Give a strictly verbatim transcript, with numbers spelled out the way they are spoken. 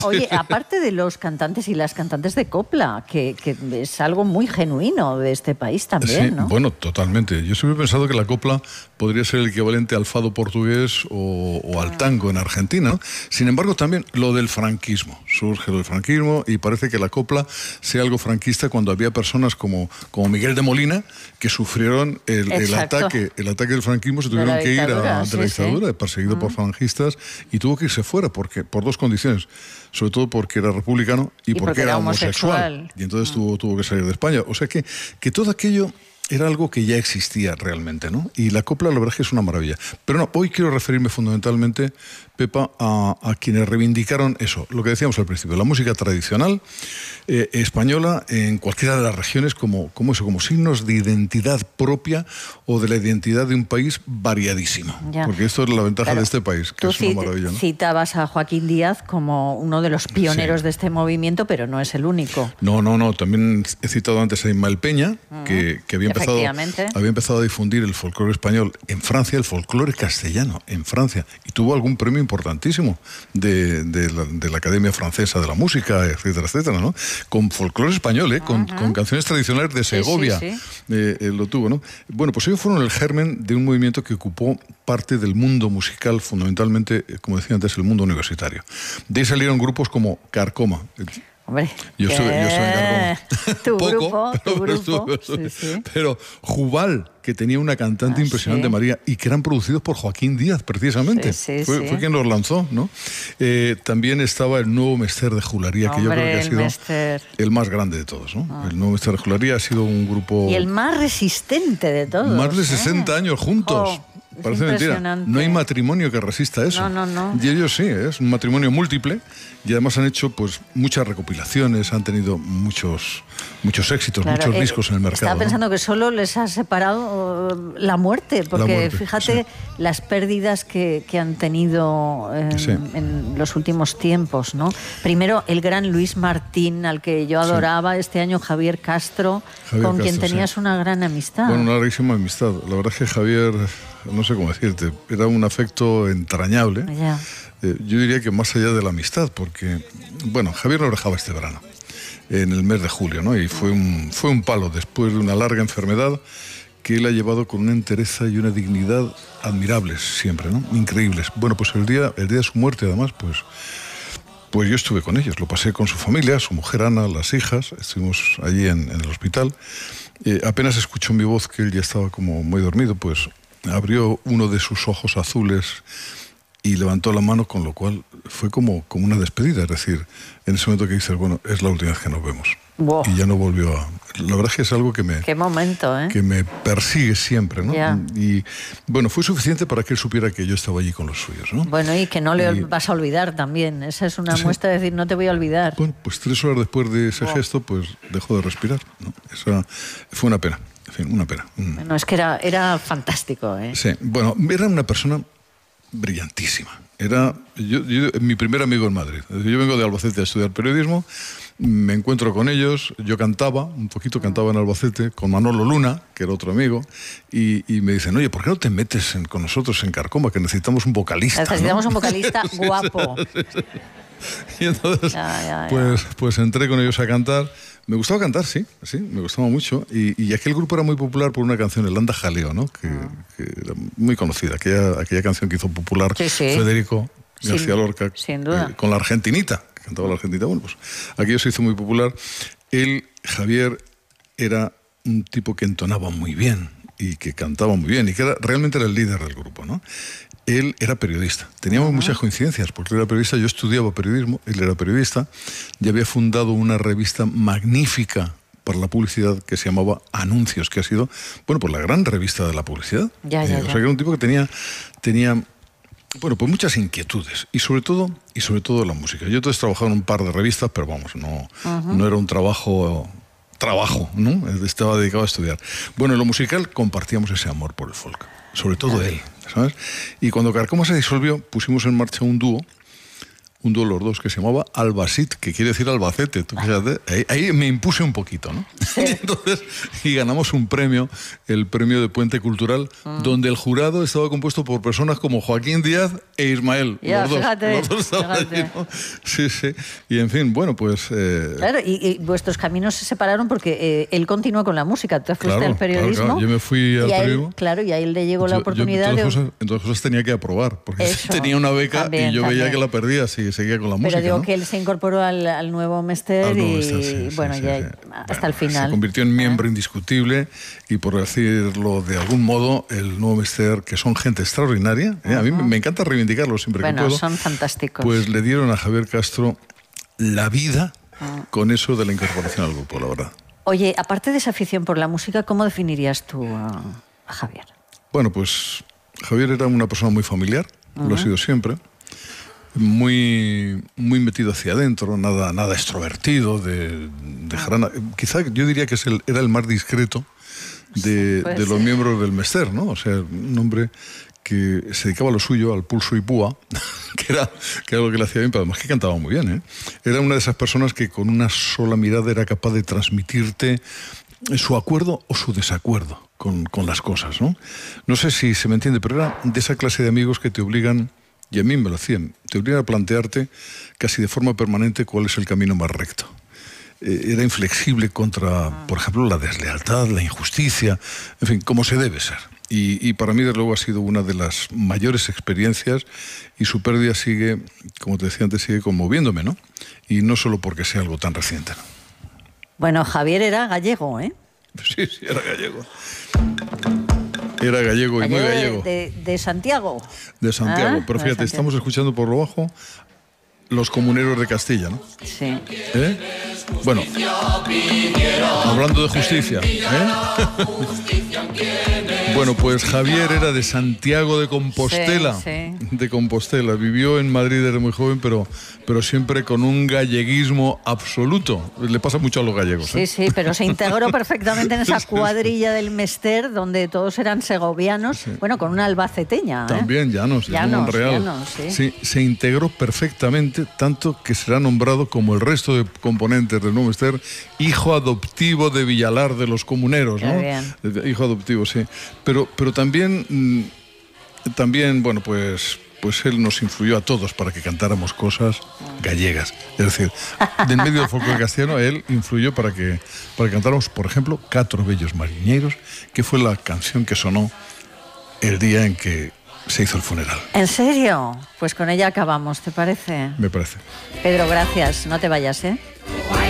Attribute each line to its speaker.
Speaker 1: Oye, aparte de los cantantes y las cantantes de copla, que, que es algo muy genuino de este país también,
Speaker 2: sí,
Speaker 1: ¿no?
Speaker 2: Bueno, totalmente. Yo siempre he pensado que la copla podría ser el equivalente al fado portugués o, o al tango en Argentina, ¿no? Sin embargo, también lo del franquismo. Surge lo del franquismo y parece que la copla sea algo franquista cuando había personas como, como Miguel de Molina que sufrieron el, el, ataque, el ataque del franquismo, se tuvieron que ir a, de
Speaker 1: sí,
Speaker 2: la dictadura,
Speaker 1: sí.
Speaker 2: perseguido
Speaker 1: uh-huh.
Speaker 2: por falangistas, y tuvo que irse fuera porque, por dos condiciones. Sobre todo porque era republicano y,
Speaker 1: y
Speaker 2: porque,
Speaker 1: porque
Speaker 2: era,
Speaker 1: era
Speaker 2: homosexual.
Speaker 1: homosexual.
Speaker 2: Y entonces uh-huh. tuvo, tuvo que salir de España. O sea que, que todo aquello era algo que ya existía realmente, ¿no? Y la copla, la verdad es que es una maravilla. Pero no, hoy quiero referirme fundamentalmente, Pepa, a, a quienes reivindicaron eso, lo que decíamos al principio, la música tradicional eh, española en cualquiera de las regiones como, como eso, como signos de identidad propia o de la identidad de un país variadísimo. Ya. Porque esto es la ventaja claro. de este país, que
Speaker 1: Tú
Speaker 2: es una maravilla, ¿no?
Speaker 1: Citabas a Joaquín Díaz como uno de los pioneros sí. de este movimiento, pero no es el único.
Speaker 2: No, no, no. También he citado antes a Ismael Peña, uh-huh. que, que había, empezado, había empezado a difundir el folclore español en Francia, el folclore castellano en Francia, y tuvo algún premio importantísimo de, de, la, de la Academia Francesa de la Música, etcétera, etcétera, ¿no? Con folclore español, ¿eh? Con, uh-huh. con canciones tradicionales de Segovia, sí, sí, sí. Eh, eh, lo tuvo, ¿no? Bueno, pues ellos fueron el germen de un movimiento que ocupó parte del mundo musical, fundamentalmente, como decía antes, el mundo universitario. De ahí salieron grupos como Carcoma.
Speaker 1: Hombre,
Speaker 2: yo soy, yo soy Carcoma.
Speaker 1: Tu
Speaker 2: Poco,
Speaker 1: grupo, tu
Speaker 2: pero,
Speaker 1: grupo.
Speaker 2: Estuve,
Speaker 1: sí, sí.
Speaker 2: pero Jubal, que tenía una cantante
Speaker 1: ah,
Speaker 2: impresionante,
Speaker 1: sí.
Speaker 2: María, y que eran producidos por Joaquín Díaz, precisamente.
Speaker 1: Sí, sí,
Speaker 2: fue,
Speaker 1: sí.
Speaker 2: fue quien los lanzó, ¿no? Eh, también estaba el Nuevo Mester de Jularía,
Speaker 1: Hombre,
Speaker 2: que yo creo que ha sido
Speaker 1: Mester.
Speaker 2: el más grande de todos, ¿no? Ah. El Nuevo Mester de Jularía ha sido un grupo...
Speaker 1: Y el más resistente de todos.
Speaker 2: Más de sesenta
Speaker 1: ¿eh?
Speaker 2: años juntos.
Speaker 1: Oh.
Speaker 2: Parece mentira. No hay matrimonio que resista eso.
Speaker 1: No, no, no.
Speaker 2: Y ellos sí, ¿eh? Es un matrimonio múltiple y además han hecho pues muchas recopilaciones, han tenido muchos muchos éxitos, claro, muchos eh, discos en el mercado.
Speaker 1: Estaba pensando
Speaker 2: ¿no?
Speaker 1: que solo les ha separado la muerte, porque
Speaker 2: la muerte,
Speaker 1: fíjate
Speaker 2: sí.
Speaker 1: las pérdidas que, que han tenido en, sí. en los últimos tiempos, ¿no? Primero el gran Luis Martín, al que yo adoraba, sí. este año Javier Castro, Javier con Castro, quien tenías sí. una gran amistad.
Speaker 2: Bueno, una larguísima amistad. La verdad es que Javier, no sé cómo decirte, era un afecto entrañable.
Speaker 1: Ya.
Speaker 2: Eh, yo diría que más allá de la amistad, porque, bueno, Javier nos dejaba este verano, en el mes de julio, ¿no? Y fue un, fue un palo después de una larga enfermedad que él ha llevado con una entereza y una dignidad admirables siempre, ¿no? Increíbles. Bueno, pues el día, el día de su muerte, además, pues, pues yo estuve con ellos, lo pasé con su familia, su mujer Ana, las hijas, estuvimos allí en, en el hospital. Eh, apenas escuchó mi voz, que él ya estaba como muy dormido, pues abrió uno de sus ojos azules y levantó la mano, con lo cual fue como, como una despedida. Es decir, en ese momento que dices, bueno, es la última vez que nos vemos.
Speaker 1: Wow.
Speaker 2: Y ya no volvió a... La verdad es que es algo que me...
Speaker 1: Qué momento, ¿eh?
Speaker 2: Que me persigue siempre, ¿no?
Speaker 1: Yeah.
Speaker 2: Y, bueno, fue suficiente para que él supiera que yo estaba allí con los suyos, ¿no?
Speaker 1: Bueno, y que no le
Speaker 2: y...
Speaker 1: vas a olvidar también. Esa es una sí. muestra de decir, no te voy a olvidar.
Speaker 2: Bueno, pues tres horas después de ese wow. gesto, pues dejó de respirar, ¿no? Esa fue una pena. En fin, una pena.
Speaker 1: Bueno, es que era, era fantástico, ¿eh?
Speaker 2: Sí, bueno, era una persona brillantísima. Era yo, yo, mi primer amigo en Madrid. Yo vengo de Albacete a estudiar periodismo, me encuentro con ellos, yo cantaba, un poquito cantaba en Albacete, con Manolo Luna, que era otro amigo, y, y me dicen, oye, ¿por qué no te metes en, con nosotros en Carcoma, que necesitamos un vocalista?
Speaker 1: Necesitamos
Speaker 2: ¿no?
Speaker 1: un vocalista guapo.
Speaker 2: Y entonces, ya, ya, ya. Pues, pues entré con ellos a cantar. Me gustaba cantar, sí, sí, me gustaba mucho. Y, y aquel grupo era muy popular por una canción, el Anda Jaleo, ¿no? Que, ah. que era muy conocida. Aquella, aquella canción que hizo popular
Speaker 1: sí, sí.
Speaker 2: Federico García
Speaker 1: sin,
Speaker 2: Lorca.
Speaker 1: Sin duda.
Speaker 2: Eh, con la Argentinita, que cantaba la Argentinita. Bueno, pues aquello se hizo muy popular. Él, Javier, era un tipo que entonaba muy bien y que cantaba muy bien y que era, realmente era el líder del grupo, ¿no? Él era periodista. Teníamos uh-huh. muchas coincidencias, porque él era periodista, yo estudiaba periodismo, él era periodista, y había fundado una revista magnífica para la publicidad que se llamaba Anuncios, que ha sido, bueno, pues la gran revista de la publicidad.
Speaker 1: Ya, ya,
Speaker 2: eh,
Speaker 1: ya.
Speaker 2: O sea, que era un tipo que tenía, tenía bueno, pues muchas inquietudes, y sobre todo, y sobre todo la música. Yo entonces trabajaba en un par de revistas, pero vamos, no, uh-huh. no era un trabajo... trabajo, ¿no? Estaba dedicado a estudiar. Bueno, en lo musical compartíamos ese amor por el folk, sobre todo él, ¿sabes? Y cuando Carcoma se disolvió, pusimos en marcha un dúo un duelo los dos que se llamaba Albacete, que quiere decir Albacete. Tú, fíjate, ahí, ahí me impuse un poquito, ¿no? Sí. Entonces, y ganamos un premio, el premio de Puente Cultural, mm. donde el jurado estaba compuesto por personas como Joaquín Díaz e Ismael.
Speaker 1: Ya,
Speaker 2: los dos,
Speaker 1: fíjate,
Speaker 2: los dos estaban allí, ¿no? Sí, sí. Y en fin, bueno, pues... Eh...
Speaker 1: Claro, y, y vuestros caminos se separaron porque eh, él continuó con la música, tú fuiste
Speaker 2: claro,
Speaker 1: al periodismo.
Speaker 2: Claro, claro. Yo me fui al periodismo.
Speaker 1: Claro, y a él le llegó yo, la oportunidad
Speaker 2: yo, en, todas
Speaker 1: de...
Speaker 2: cosas, en todas cosas tenía que aprobar, porque
Speaker 1: Eso,
Speaker 2: tenía una beca
Speaker 1: también,
Speaker 2: y yo
Speaker 1: también.
Speaker 2: veía que la perdía si seguía con la música.
Speaker 1: Pero digo, ¿no?, que él se incorporó al, al nuevo Mester al nuevo y Mester, sí, bueno, sí, ya sí, sí. hasta bueno, el final.
Speaker 2: Se convirtió en miembro ¿Eh? indiscutible y, por decirlo de algún modo, el nuevo Mester, que son gente extraordinaria, ¿eh? Uh-huh. A mí me encanta reivindicarlo siempre
Speaker 1: bueno,
Speaker 2: que puedo.
Speaker 1: Son fantásticos.
Speaker 2: Pues le dieron a Javier Castro la vida uh-huh. con eso de la incorporación al grupo, la verdad.
Speaker 1: Oye, aparte de esa afición por la música, ¿cómo definirías tú a, a Javier?
Speaker 2: Bueno, pues Javier era una persona muy familiar, uh-huh. lo ha sido siempre. Muy, muy metido hacia adentro, nada, nada extrovertido, de, de jarana. Quizá yo diría que es el, era el más discreto de, sí, de los miembros del Mester, ¿no? O sea, un hombre que se dedicaba a lo suyo, al pulso y púa, que era, que era lo que le hacía bien, pero además que cantaba muy bien, ¿eh? Era una de esas personas que con una sola mirada era capaz de transmitirte su acuerdo o su desacuerdo con, con las cosas, ¿no? No sé si se me entiende, pero era de esa clase de amigos que te obligan, y a mí me lo hacían, te obligan a plantearte casi de forma permanente cuál es el camino más recto. Eh, era inflexible contra, por ejemplo, la deslealtad, la injusticia, en fin, como se debe ser. Y, y para mí, desde luego, ha sido una de las mayores experiencias y su pérdida sigue, como te decía antes, sigue conmoviéndome, ¿no? Y no solo porque sea algo tan reciente, ¿no?
Speaker 1: Bueno, Javier era gallego, ¿eh?
Speaker 2: Sí, sí, era gallego. Era gallego, gallego y muy gallego.
Speaker 1: De, de, de Santiago.
Speaker 2: De Santiago.
Speaker 1: Ah,
Speaker 2: pero fíjate, Santiago. Estamos escuchando por lo bajo Los Comuneros de Castilla, ¿no?
Speaker 1: Sí.
Speaker 2: ¿Eh? Bueno, hablando de justicia, ¿eh? Bueno, pues Javier era de Santiago de Compostela.
Speaker 1: Sí, sí.
Speaker 2: De Compostela. Vivió en Madrid desde muy joven, pero, pero siempre con un galleguismo absoluto. Le pasa mucho a los gallegos.
Speaker 1: Sí,
Speaker 2: ¿eh?
Speaker 1: sí, pero se integró perfectamente en esa cuadrilla del Mester, donde todos eran segovianos, sí. Bueno, con una albaceteña. ¿eh?
Speaker 2: También llanos,
Speaker 1: llanos,
Speaker 2: Monreal.
Speaker 1: llanos sí.
Speaker 2: Sí, se integró perfectamente, tanto que será nombrado, como el resto de componentes del nuevo Mester, hijo adoptivo de Villalar de los Comuneros, ¿no?
Speaker 1: Bien.
Speaker 2: Hijo adoptivo, sí. Pero, pero también, también, bueno, pues, pues él nos influyó a todos para que cantáramos cosas gallegas. Es decir, del medio del folclore castellano, él influyó para que, para que cantáramos, por ejemplo, Catro Bellos Mariñeiros, que fue la canción que sonó el día en que se hizo el funeral.
Speaker 1: ¿En serio? Pues con ella acabamos, ¿te parece?
Speaker 2: Me parece.
Speaker 1: Pedro, gracias. No te vayas, ¿eh?